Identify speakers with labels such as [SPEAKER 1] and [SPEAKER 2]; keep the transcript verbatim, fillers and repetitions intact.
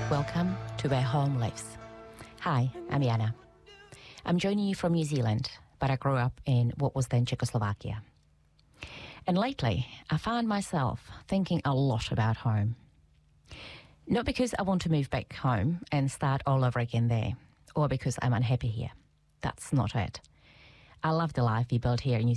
[SPEAKER 1] Welcome to Where Home Lives. Hi, I'm Yana. I'm joining you from New Zealand, but I grew up in what was then Czechoslovakia. And lately, I found myself thinking a lot about home. Not because I want to move back home and start all over again there, or because I'm unhappy here. That's not it. I love the life we built here in New